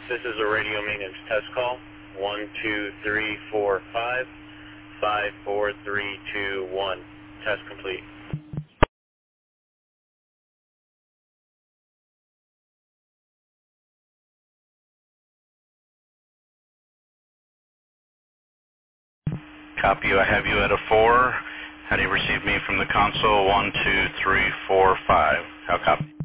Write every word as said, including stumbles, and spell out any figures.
This is a radio maintenance test call. One, two, three, four, five, five, four, three, two, one. Test complete. Copy you. I have you at a four. How do you receive me from the console? One, two, three, four, five. How copy?